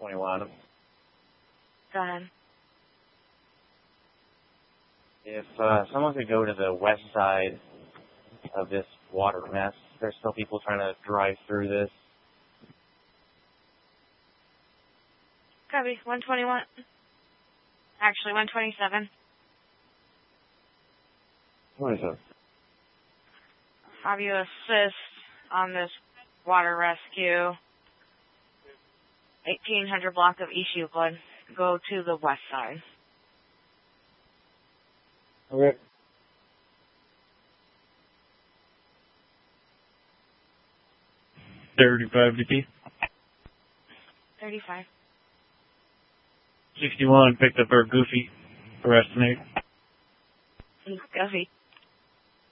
121. Go ahead. If someone could go to the west side of this water mess, there's still people trying to drive through this. Copy. 121. Actually, 127. 27. Have you assist on this water rescue? 1800 block of East Euclid. Go to the west side. Okay. $35 DP. 35. 61 picked up our Goofy for estimate. Goofy.